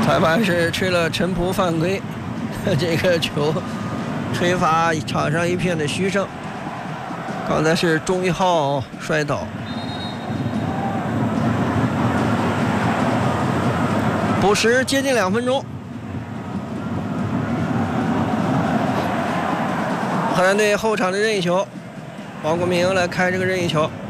裁判是吹了陈普犯规，这个球吹罚场上一片的嘘声。刚才是钟一浩摔倒，补时接近2分钟，荷兰队后场的任意球，王国明来开这个任意球。